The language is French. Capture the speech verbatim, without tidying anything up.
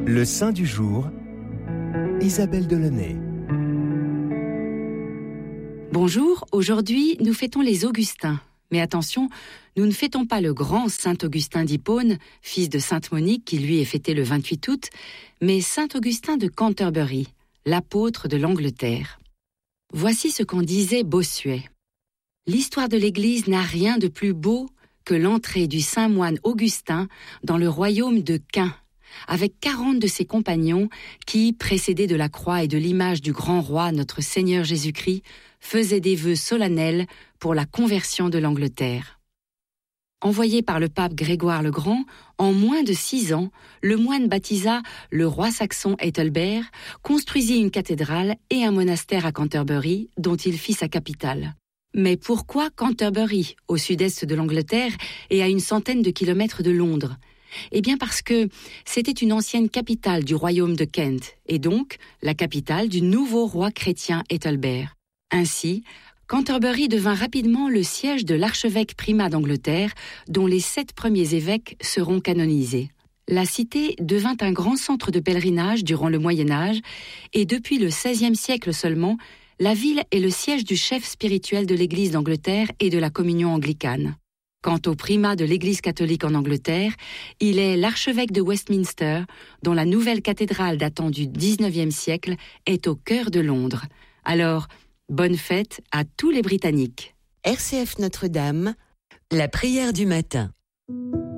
Le saint du jour, Isabelle Delaunay. Bonjour, aujourd'hui nous fêtons les Augustins. Mais attention, nous ne fêtons pas le grand saint Augustin d'Hippone, fils de sainte Monique qui lui est fêté le vingt-huit août, mais saint Augustin de Canterbury, l'apôtre de l'Angleterre. Voici ce qu'en disait Bossuet. L'histoire de l'Église n'a rien de plus beau que l'entrée du saint moine Augustin dans le royaume de Caen, avec quarante de ses compagnons qui, précédés de la croix et de l'image du grand roi notre Seigneur Jésus-Christ, faisaient des vœux solennels pour la conversion de l'Angleterre. Envoyé par le pape Grégoire le Grand, en moins de six ans, le moine baptisa le roi saxon Ethelbert, construisit une cathédrale et un monastère à Canterbury, dont il fit sa capitale. Mais pourquoi Canterbury, au sud-est de l'Angleterre et à une centaine de kilomètres de Londres ? Eh bien parce que c'était une ancienne capitale du royaume de Kent, et donc la capitale du nouveau roi chrétien Ethelbert. Ainsi, Canterbury devint rapidement le siège de l'archevêque primat d'Angleterre, dont les sept premiers évêques seront canonisés. La cité devint un grand centre de pèlerinage durant le Moyen-Âge, et depuis le seizième siècle seulement, la ville est le siège du chef spirituel de l'Église d'Angleterre et de la communion anglicane. Quant au primat de l'Église catholique en Angleterre, il est l'archevêque de Westminster, dont la nouvelle cathédrale datant du dix-neuvième siècle est au cœur de Londres. Alors, bonne fête à tous les Britanniques. R C F Notre-Dame, la prière du matin.